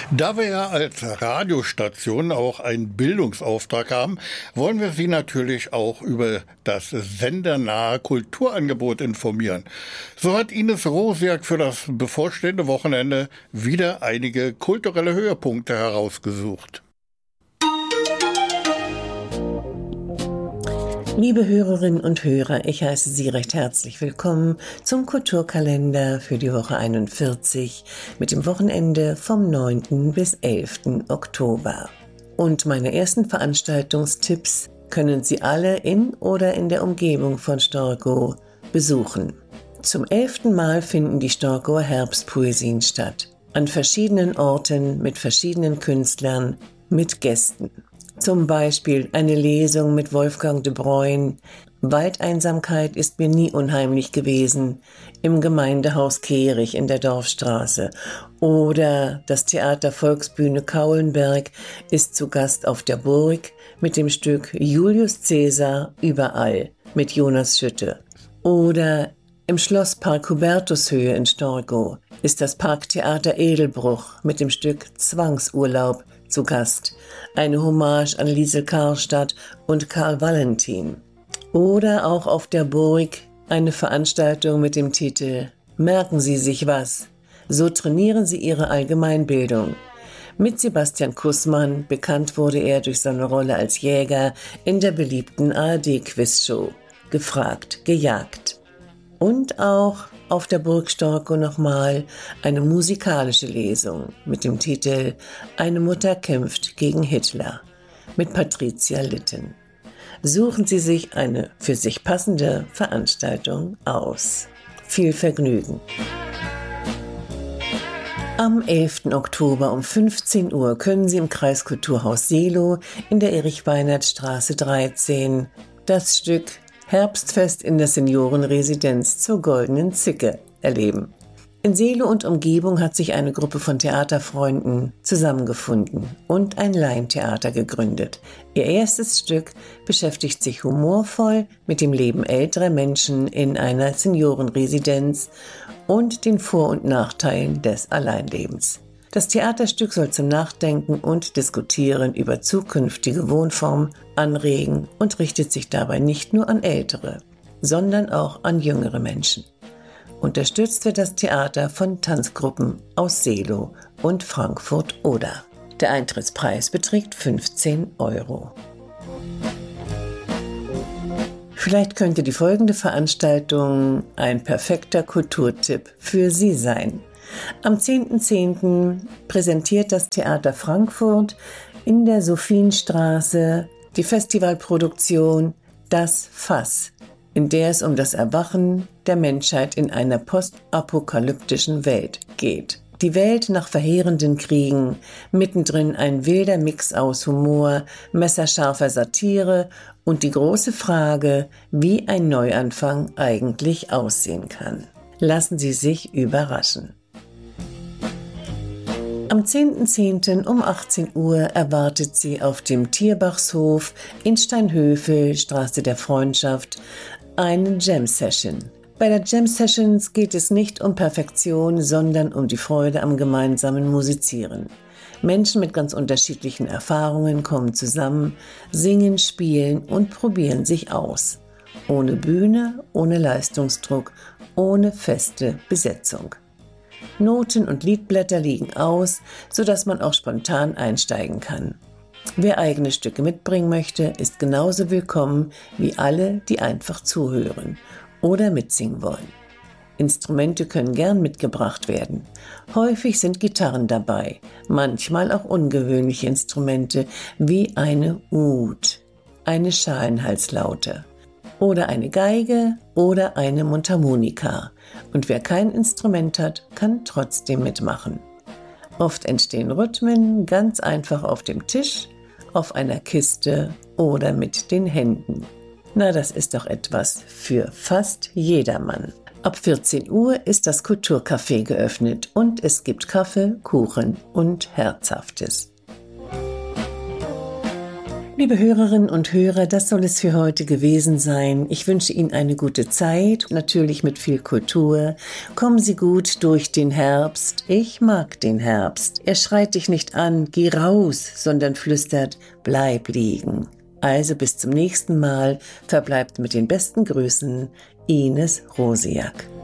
Da wir ja als Radiostation auch einen Bildungsauftrag haben, wollen wir Sie natürlich auch über das sendernahe Kulturangebot informieren. So hat Ines Rosiak für das bevorstehende Wochenende wieder einige kulturelle Höhepunkte herausgesucht. Liebe Hörerinnen und Hörer, ich heiße Sie recht herzlich willkommen zum Kulturkalender für die Woche 41 mit dem Wochenende vom 9. bis 11. Oktober. Und meine ersten Veranstaltungstipps können Sie alle in oder in der Umgebung von Storkow besuchen. Zum 11. Mal finden die Storkower Herbstpoesien statt. An verschiedenen Orten, mit verschiedenen Künstlern, mit Gästen. Zum Beispiel eine Lesung mit Wolfgang de Bruyn. Waldeinsamkeit ist mir nie unheimlich gewesen im Gemeindehaus Kehrig in der Dorfstraße. Oder das Theater Volksbühne Kaulenberg ist zu Gast auf der Burg mit dem Stück Julius Caesar überall mit Jonas Schütte. Oder im Schlosspark Hubertushöhe in Storkow ist das Parktheater Edelbruch mit dem Stück Zwangsurlaub zu Gast. Eine Hommage an Liesel Karlstadt und Karl Valentin. Oder auch auf der Burg eine Veranstaltung mit dem Titel Merken Sie sich was. So trainieren Sie Ihre Allgemeinbildung. Mit Sebastian Kussmann, bekannt wurde er durch seine Rolle als Jäger in der beliebten ARD-Quizshow. Gefragt, gejagt. Und auch auf der Burg Storkow nochmal eine musikalische Lesung mit dem Titel Eine Mutter kämpft gegen Hitler mit Patricia Litten. Suchen Sie sich eine für sich passende Veranstaltung aus. Viel Vergnügen! Am 11. Oktober um 15 Uhr können Sie im Kreiskulturhaus Seelow in der Erich-Weinert-Straße 13 das Stück Herbstfest in der Seniorenresidenz zur Goldenen Zicke erleben. In Seelow und Umgebung hat sich eine Gruppe von Theaterfreunden zusammengefunden und ein Laientheater gegründet. Ihr erstes Stück beschäftigt sich humorvoll mit dem Leben älterer Menschen in einer Seniorenresidenz und den Vor- und Nachteilen des Alleinlebens. Das Theaterstück soll zum Nachdenken und Diskutieren über zukünftige Wohnformen anregen und richtet sich dabei nicht nur an ältere, sondern auch an jüngere Menschen. Unterstützt wird das Theater von Tanzgruppen aus Seelow und Frankfurt-Oder. Der Eintrittspreis beträgt 15 €. Vielleicht könnte die folgende Veranstaltung ein perfekter Kulturtipp für Sie sein. Am 10.10. präsentiert das Theater Frankfurt in der Sophienstraße die Festivalproduktion Das Fass, in der es um das Erwachen der Menschheit in einer postapokalyptischen Welt geht. Die Welt nach verheerenden Kriegen, mittendrin ein wilder Mix aus Humor, messerscharfer Satire und die große Frage, wie ein Neuanfang eigentlich aussehen kann. Lassen Sie sich überraschen. Am 10.10. um 18 Uhr erwartet Sie auf dem Tierbachshof in Steinhöfel, Straße der Freundschaft, eine Jam-Session. Bei der Jam-Sessions geht es nicht um Perfektion, sondern um die Freude am gemeinsamen Musizieren. Menschen mit ganz unterschiedlichen Erfahrungen kommen zusammen, singen, spielen und probieren sich aus. Ohne Bühne, ohne Leistungsdruck, ohne feste Besetzung. Noten und Liedblätter liegen aus, sodass man auch spontan einsteigen kann. Wer eigene Stücke mitbringen möchte, ist genauso willkommen wie alle, die einfach zuhören oder mitsingen wollen. Instrumente können gern mitgebracht werden. Häufig sind Gitarren dabei, manchmal auch ungewöhnliche Instrumente wie eine Oud, eine Schalenhalslaute oder eine Geige oder eine Mundharmonika. Und wer kein Instrument hat, kann trotzdem mitmachen. Oft entstehen Rhythmen ganz einfach auf dem Tisch, auf einer Kiste oder mit den Händen. Na, das ist doch etwas für fast jedermann. Ab 14 Uhr ist das Kulturcafé geöffnet und es gibt Kaffee, Kuchen und Herzhaftes. Liebe Hörerinnen und Hörer, das soll es für heute gewesen sein. Ich wünsche Ihnen eine gute Zeit, natürlich mit viel Kultur. Kommen Sie gut durch den Herbst. Ich mag den Herbst. Er schreit dich nicht an, geh raus, sondern flüstert, bleib liegen. Also bis zum nächsten Mal, verbleibt mit den besten Grüßen, Ines Rosiak.